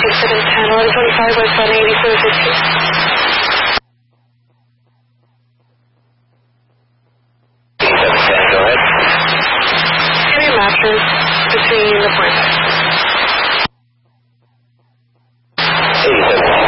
8710, 1125 westbound 8415. Go ahead. Heavy mattress between the points. 8710.